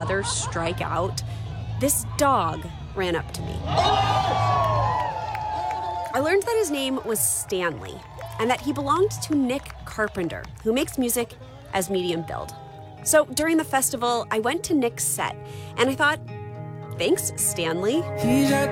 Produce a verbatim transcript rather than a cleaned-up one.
others strike out, this dog ran up to me. I learned that his name was Stanley, and that he belonged to Nick Carpenter, who makes music as medium build. So during the festival, I went to Nick's set, and I thought, thanks, Stanley.